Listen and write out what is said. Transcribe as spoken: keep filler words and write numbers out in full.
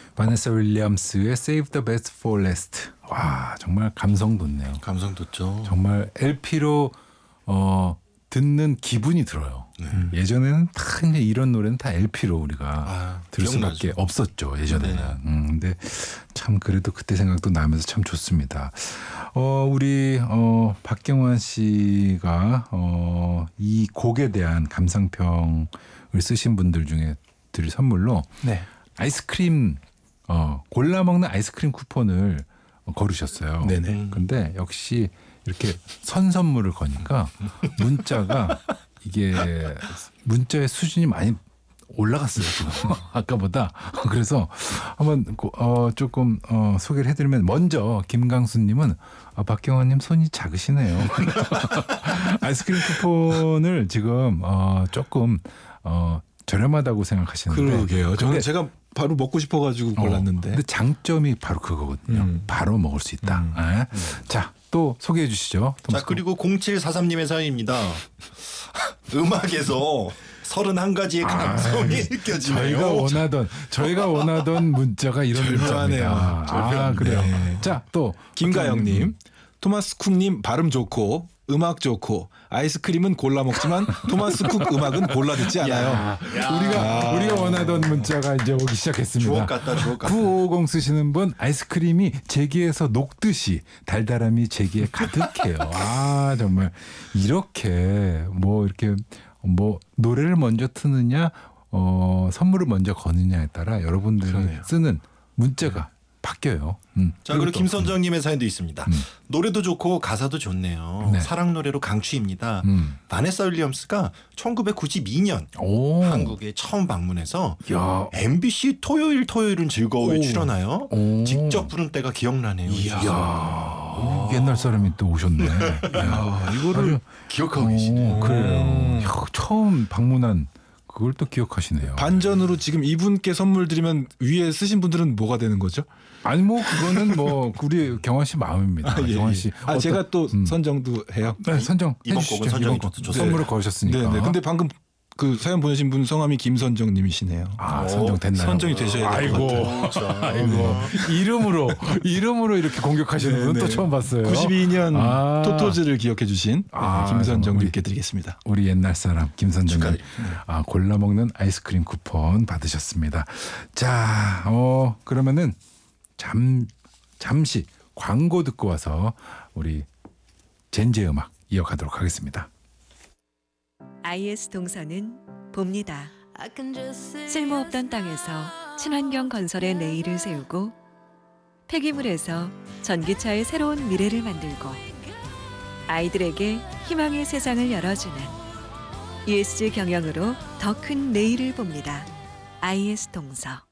바네사 윌리엄스의 Save the Best for Last. 와 정말 감성 돋네요. 감성 돋죠. 정말 엘피로 어, 듣는 기분이 들어요. 네. 예전에는 다 이제 이런 노래는 다 엘피로 우리가 아, 들을 기억나죠. 수밖에 없었죠. 예전에는. 네. 음, 근데 참 그래도 그때 생각도 나면서 참 좋습니다. 어, 우리 어, 박경환 씨가 어, 이 곡에 대한 감상평을 쓰신 분들 중에 드릴 선물로 네. 아이스크림 어, 골라 먹는 아이스크림 쿠폰을 거르셨어요. 네네. 근데 역시 이렇게 선 선물을 거니까 문자가 이게 문자의 수준이 많이 올라갔어요 지금 아까보다. 그래서 한번 어 조금 어 소개를 해드리면 먼저 김강수님은 아, 박경환님 손이 작으시네요. 아이스크림 쿠폰을 지금 어 조금 어 저렴하다고 생각하시는데. 그러게요. 저는 근데, 제가 바로 먹고 싶어가지고 골랐는데. 어, 근데 장점이 바로 그거거든요. 음. 바로 먹을 수 있다. 음. 네. 자, 또 소개해 주시죠. 자 그리고 공칠사삼님의 사연입니다. 음악에서 서른한 가지의 감성이 아, 느껴지네요. 저희가 원하던 저희가 원하던 문자가 이런 절묘하네요. 문자입니다. 아, 절묘합니다. 그래요. 네. 자, 또 김가영님, 토마스 쿡님 발음 좋고 음악 좋고 아이스크림은 골라 먹지만 토마스 쿡 음악은 골라 듣지 않아요. 야, 우리가 아. 우리가 원하던 문자가 이제 오기 시작했습니다. 주옥 같다 주옥 같다. 구오오공 쓰시는 분 아이스크림이 제기에서 녹듯이 달달함이 제기에 가득해요. 아 정말 이렇게 뭐 이렇게 뭐 노래를 먼저 트느냐 어, 선물을 먼저 거느냐에 따라 여러분들이 그러네요. 쓰는 문자가 바뀌어요. 음. 자 그리고 김선정님의 사연도 있습니다. 음. 노래도 좋고 가사도 좋네요. 네. 사랑 노래로 강추입니다. 음. 바네사 윌리엄스가 천구백구십이 년 오. 한국에 처음 방문해서 야. 엠비씨 토요일 토요일은 즐거워에 오. 출연하여 오. 직접 부른 때가 기억나네요. 이야. 야. 옛날 사람이 또 오셨네. 야, 이거를 기억하고 오, 계시네요. 그래요. 야, 처음 방문한 그걸 또 기억하시네요. 반전으로 지금 이분께 선물 드리면 위에 쓰신 분들은 뭐가 되는 거죠? 아니 뭐 그거는 뭐 우리 경환 씨 마음입니다. 아, 예, 경환 예. 씨. 아 어떤- 제가 또 음. 선정도 해요. 네, 선정 이번 해주시죠. 곡은 선정이 이번 곡. 좋습니다. 선물을 거셨으니까. 네, 네. 근데 방금 그 사연 보내신 분 성함이 김선정님이시네요. 아 오, 선정됐나요? 선정이 되셔야 될 것 같아요. 그렇죠. 아이고 이름으로 이름으로 이렇게 공격하시는 네, 분은 또 네. 처음 봤어요. 구십이 년 아. 토토즈를 기억해 주신 아, 김선정님께 드리겠습니다. 우리 옛날 사람 김선정님 축하드립니다. 아, 골라 먹는 아이스크림 쿠폰 받으셨습니다. 자, 어 그러면은 잠 잠시 광고 듣고 와서 우리 젠제 음악 이어가도록 하겠습니다. 아이에스 동서는 봅니다. 쓸모없던 땅에서 친환경 건설의 내일을 세우고 폐기물에서 전기차의 새로운 미래를 만들고 아이들에게 희망의 세상을 열어주는 이에스지 경영으로 더 큰 내일을 봅니다. 아이에스 동서.